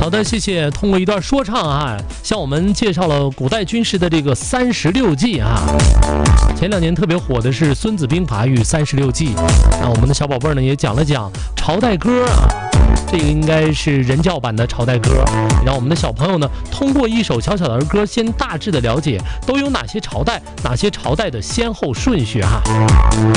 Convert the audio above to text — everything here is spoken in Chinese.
好的，谢谢。通过一段说唱啊，向我们介绍了古代军事的这个36计啊。前2年特别火的是《孙子兵法》与36计。那我们的小宝贝儿呢也讲了讲朝代歌啊，这个应该是人教版的朝代歌，让我们的小朋友呢通过一首小小的儿歌，先大致的了解都有哪些朝代，哪些朝代的先后顺序哈。